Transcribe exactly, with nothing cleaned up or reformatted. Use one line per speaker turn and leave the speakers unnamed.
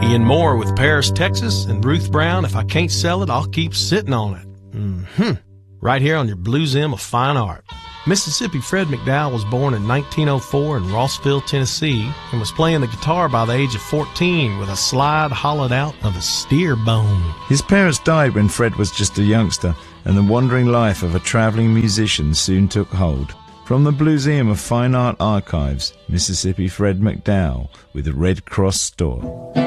Ian Moore with Paris, Texas, and Ruth Brown, If I Can't Sell It, I'll Keep Sitting on It. Mm-hmm. Right here on your Blues M of Fine Art. Mississippi Fred McDowell was born in nineteen oh four in Rossville, Tennessee, and was playing the guitar by the age of fourteen with a slide hollowed out of a steer bone.
His parents died when Fred was just a youngster, and the wandering life of a travelling musician soon took hold. From the Blueseum of Fine Art Archives, Mississippi Fred McDowell with the Red Cross Store.